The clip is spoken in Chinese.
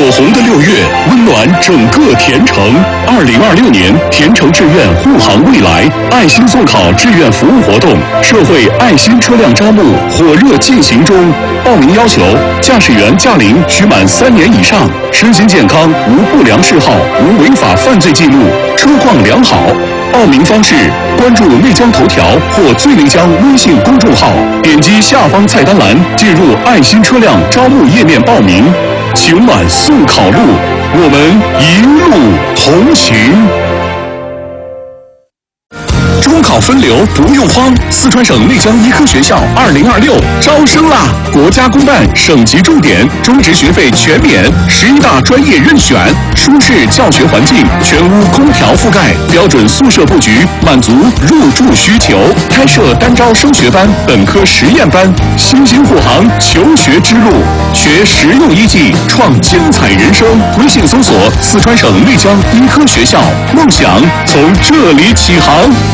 火红的6月，温暖整个田城。2026年田城志愿护航未来爱心送考志愿服务活动，社会爱心车辆招募火热进行中。报名要求：驾驶员驾龄需满3年以上，身心健康，无不良嗜好，无违法犯罪记录，车况良好。报名方式：关注内江头条或最内江微信公众号，点击下方菜单栏进入爱心车辆招募页面报名。情满送考路，我们一路同行。中考分流不用慌，四川省内江医科学校2026招生啦！国家公办，省级重点，中职学费全免，11大专业任选，舒适教学环境，全屋空调覆盖，标准宿舍布局，满足入住需求。开设单招升学班、本科实验班，星星护航求学之路，学实用医技，创精彩人生。微信搜索四川省内江医科学校，梦想从这里起航。